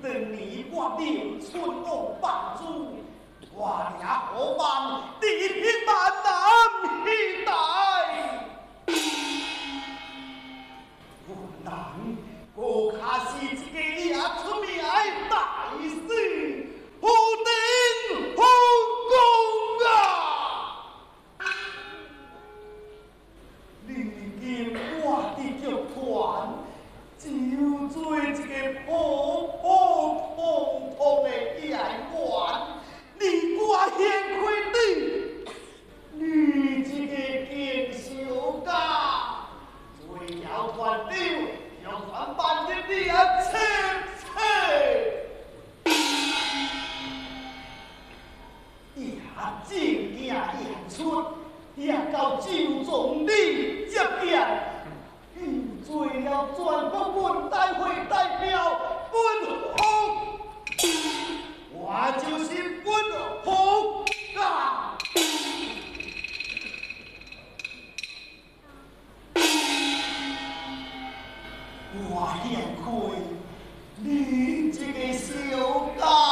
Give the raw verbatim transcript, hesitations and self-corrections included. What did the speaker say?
当年我留春王帮助，我也何妨地平万难期待。我能我可是一个也出名的大师，不定后宫啊！如今我的剧团就做一个普普通通的演员，你我先开对，你这个经小家，最要团长要团办的你啊，切切！也正经演出，也到周总理接见。遇罪了全国本大会代表本红，我就是本红啊！我眼开你这个小家。